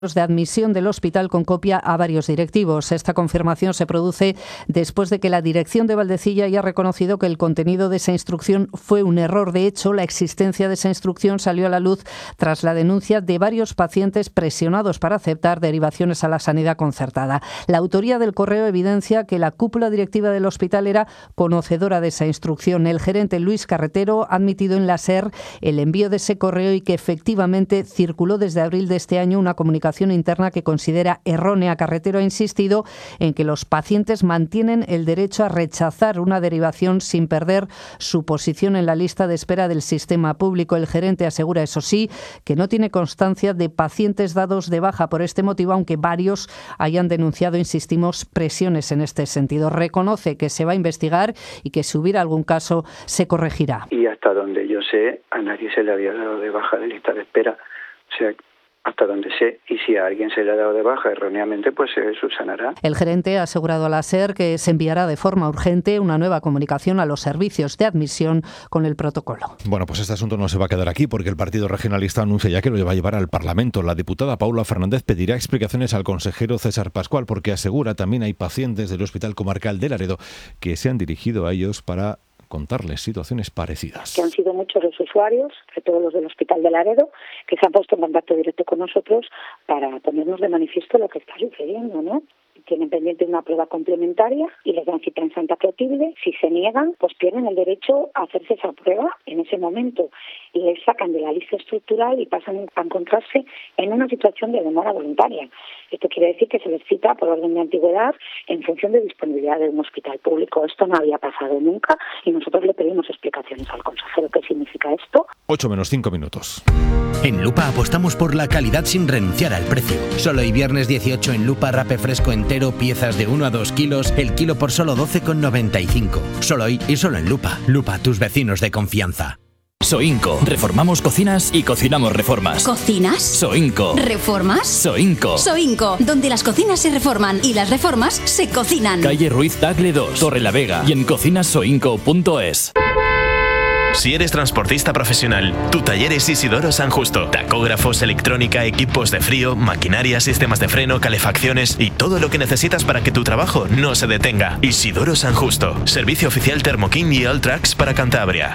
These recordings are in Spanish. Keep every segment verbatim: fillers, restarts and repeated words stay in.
de admisión del hospital con copia a varios directivos. Esta confirmación se produce después de que la dirección de Valdecilla haya reconocido que el contenido de esa instrucción fue un error. De hecho, la existencia de esa instrucción salió a la luz tras la denuncia de varios pacientes presionados para aceptar derivaciones a la sanidad concertada. La autoría del correo evidencia que la cúpula directiva del hospital era conocedora de esa instrucción. El gerente Luis Carretero ha admitido en la SER el envío de ese correo y que efectivamente circuló desde abril de este año una comunicación interna que considera errónea. Carretero ha insistido en que los pacientes mantienen el derecho a rechazar una derivación sin perder su posición en la lista de espera del sistema público. El gerente asegura, eso sí, que no tiene constancia de pacientes dados de baja por este motivo, aunque varios hayan denunciado, insistimos, presiones en este sentido. Reconoce que se va a investigar y que si hubiera algún caso se corregirá. Y hasta donde yo sé, a nadie se le había dado de baja de lista de espera. O sea, hasta donde sé, y si a alguien se le ha dado de baja erróneamente, pues se subsanará. El gerente ha asegurado a la SER que se enviará de forma urgente una nueva comunicación a los servicios de admisión con el protocolo. Bueno, pues este asunto no se va a quedar aquí porque el Partido Regionalista anuncia ya que lo va a llevar al Parlamento. La diputada Paula Fernández pedirá explicaciones al consejero César Pascual porque asegura también hay pacientes del Hospital Comarcal de Laredo que se han dirigido a ellos para contarles situaciones parecidas. Que han sido muchos los usuarios, sobre todo los del Hospital de Laredo, que se han puesto en contacto directo con nosotros para ponernos de manifiesto lo que está sucediendo, ¿no? Tienen pendiente una prueba complementaria y les dan cita en Santa Clotilde. Si se niegan, pues pierden el derecho a hacerse esa prueba en ese momento. Y les sacan de la lista estructural y pasan a encontrarse en una situación de demora voluntaria. Esto quiere decir que se les cita por orden de antigüedad en función de disponibilidad de un hospital público. Esto no había pasado nunca y nosotros le pedimos explicaciones al consejero. ¿Qué significa esto? ocho menos cinco minutos. En Lupa apostamos por la calidad sin renunciar al precio. Solo hoy viernes dieciocho en Lupa rape fresco entero, piezas de uno a dos kilos, el kilo por solo doce con noventa y cinco. Solo hoy y solo en Lupa. Lupa, tus vecinos de confianza. Soinco. Reformamos cocinas y cocinamos reformas. ¿Cocinas? Soinco. ¿Reformas? Soinco. Soinco, donde las cocinas se reforman y las reformas se cocinan. Calle Ruiz Tagle dos, Torre la Vega y en cocinas soinco punto es. Si eres transportista profesional, tu taller es Isidoro San Justo. Tacógrafos, electrónica, equipos de frío, maquinaria, sistemas de freno, calefacciones y todo lo que necesitas para que tu trabajo no se detenga. Isidoro San Justo. Servicio oficial Thermo King y Alltrax para Cantabria.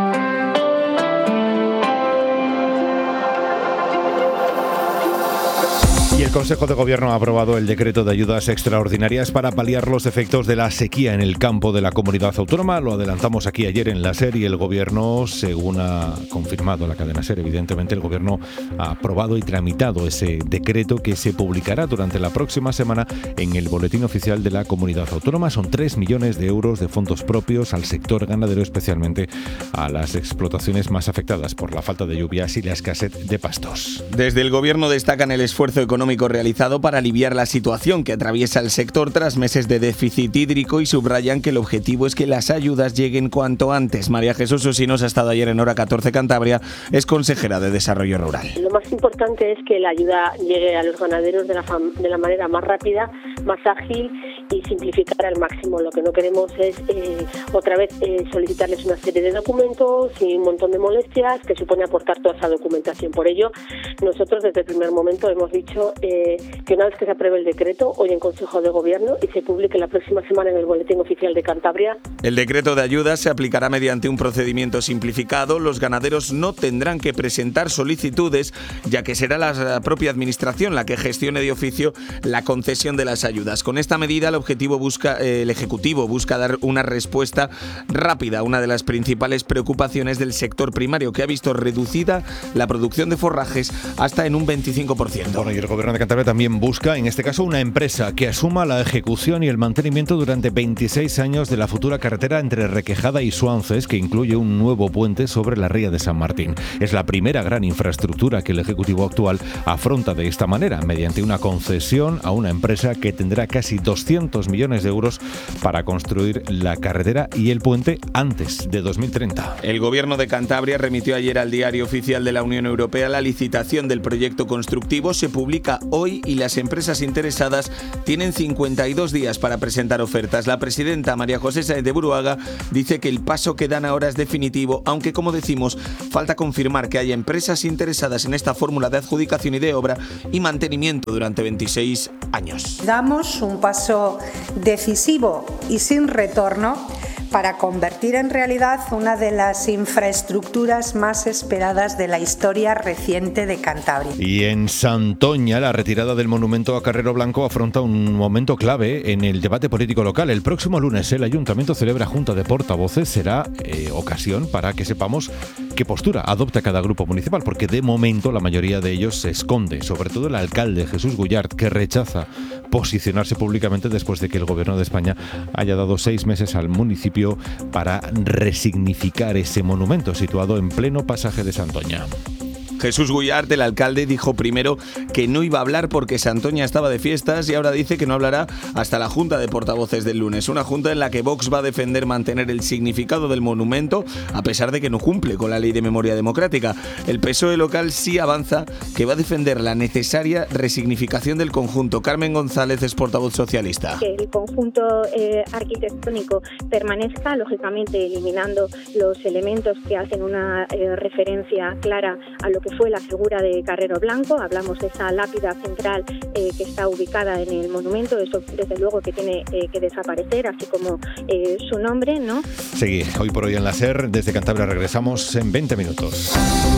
Y el Consejo de Gobierno ha aprobado el decreto de ayudas extraordinarias para paliar los efectos de la sequía en el campo de la comunidad autónoma. Lo adelantamos aquí ayer en la SER y el Gobierno, según ha confirmado la cadena SER, evidentemente el Gobierno ha aprobado y tramitado ese decreto que se publicará durante la próxima semana en el Boletín Oficial de la Comunidad Autónoma. Son tres millones de euros de fondos propios al sector ganadero, especialmente a las explotaciones más afectadas por la falta de lluvias y la escasez de pastos. Desde el Gobierno destacan el esfuerzo económico realizado para aliviar la situación que atraviesa el sector tras meses de déficit hídrico y subrayan que el objetivo es que las ayudas lleguen cuanto antes. María Jesús Osinos ha estado ayer en Hora catorce Cantabria, es consejera de Desarrollo Rural. Lo más importante es que la ayuda llegue a los ganaderos de la, fam- de la manera más rápida, más ágil y simplificar al máximo. Lo que no queremos es eh, otra vez eh, solicitarles una serie de documentos y un montón de molestias que supone aportar toda esa documentación. Por ello, nosotros desde el primer momento hemos dicho Eh, que una vez que se apruebe el decreto, hoy en Consejo de Gobierno y se publique la próxima semana en el Boletín Oficial de Cantabria. El decreto de ayudas se aplicará mediante un procedimiento simplificado. Los ganaderos no tendrán que presentar solicitudes, ya que será la propia Administración la que gestione de oficio la concesión de las ayudas. Con esta medida, el objetivo busca, eh, el Ejecutivo busca dar una respuesta rápida a una de las principales preocupaciones del sector primario, que ha visto reducida la producción de forrajes hasta en un veinticinco por ciento. Bueno, y el Gobierno de Cantabria también busca, en este caso, una empresa que asuma la ejecución y el mantenimiento durante veintiséis años de la futura carretera entre Requejada y Suances, que incluye un nuevo puente sobre la ría de San Martín. Es la primera gran infraestructura que el Ejecutivo actual afronta de esta manera, mediante una concesión a una empresa que tendrá casi doscientos doscientos millones de euros para construir la carretera y el puente antes de dos mil treinta. El Gobierno de Cantabria remitió ayer al Diario Oficial de la Unión Europea la licitación del proyecto constructivo. Se publica hoy y las empresas interesadas tienen cincuenta y dos días para presentar ofertas. La presidenta María José Sáenz de Buruaga dice que el paso que dan ahora es definitivo, aunque, como decimos, falta confirmar que haya empresas interesadas en esta fórmula de adjudicación y de obra y mantenimiento durante veintiséis años. Damos un paso decisivo y sin retorno para convertir en realidad una de las infraestructuras más esperadas de la historia reciente de Cantabria. Y en Santoña, la retirada del monumento a Carrero Blanco afronta un momento clave en el debate político local. El próximo lunes el Ayuntamiento celebra Junta de Portavoces. Será eh, ocasión para que sepamos qué postura adopta cada grupo municipal, porque de momento la mayoría de ellos se esconde, sobre todo el alcalde Jesús Guyart, que rechaza posicionarse públicamente después de que el Gobierno de España haya dado seis meses al municipio para resignificar ese monumento situado en pleno pasaje de Santoña. Jesús Guyart, el alcalde, dijo primero que no iba a hablar porque Santoña estaba de fiestas y ahora dice que no hablará hasta la Junta de Portavoces del lunes. Una junta en la que Vox va a defender mantener el significado del monumento a pesar de que no cumple con la Ley de Memoria Democrática. El P S O E local sí avanza que va a defender la necesaria resignificación del conjunto. Carmen González es portavoz socialista. Que el conjunto eh, arquitectónico permanezca, lógicamente eliminando los elementos que hacen una eh, referencia clara a lo que fue la figura de Carrero Blanco. Hablamos de esa lápida central eh, que está ubicada en el monumento. Eso desde luego que tiene eh, que desaparecer, así como eh, su nombre, ¿no? Seguí, hoy por hoy en la SER. Desde Cantabria regresamos en veinte minutos.